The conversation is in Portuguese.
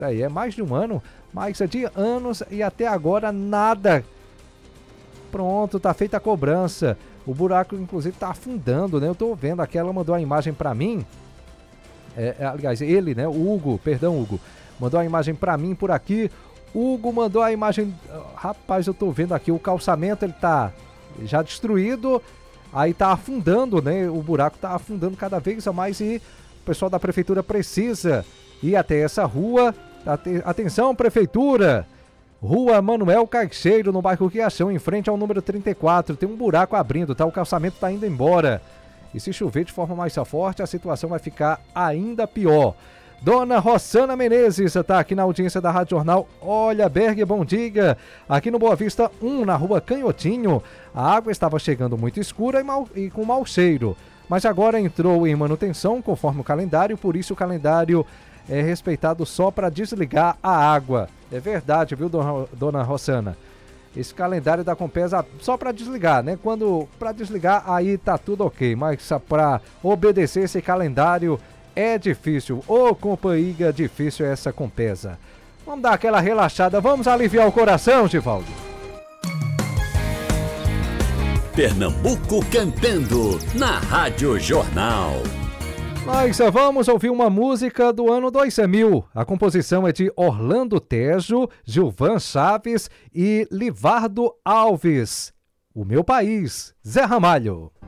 Aí é mais de um ano, mais de anos e até agora nada. Pronto, tá feita a cobrança. O buraco, inclusive, tá afundando, né? Eu tô vendo aqui, ela mandou a imagem pra mim. Aliás, ele, né? O Hugo, perdão, Hugo. Mandou a imagem pra mim por aqui. Hugo mandou a imagem. Rapaz, eu tô vendo aqui o calçamento, ele tá já destruído. Aí tá afundando, né? O buraco tá afundando cada vez mais e o pessoal da prefeitura precisa ir até essa rua. Atenção, prefeitura! Rua Manuel Caixeiro, no bairro Riachão, em frente ao número 34. Tem um buraco abrindo, tá? O calçamento tá indo embora. E se chover de forma mais forte, a situação vai ficar ainda pior. Dona Rossana Menezes tá aqui na audiência da Rádio Jornal. Olha, Berg, bom dia. Aqui no Boa Vista 1, na rua Canhotinho, a água estava chegando muito escura e com mau cheiro. Mas agora entrou em manutenção, conforme o calendário, por isso o calendário é respeitado só para desligar a água. É verdade, viu, dona Rossana? Esse calendário da Compesa só para desligar, né? Quando para desligar, aí tá tudo ok. Mas para obedecer esse calendário é difícil. Ô, companhia, difícil essa Compesa. Vamos dar aquela relaxada, vamos aliviar o coração, Givaldo. Pernambuco cantando na Rádio Jornal. Mas vamos ouvir uma música do ano 2000. A composição é de Orlando Tejo, Gilvan Chaves e Livardo Alves. O Meu País, Zé Ramalho.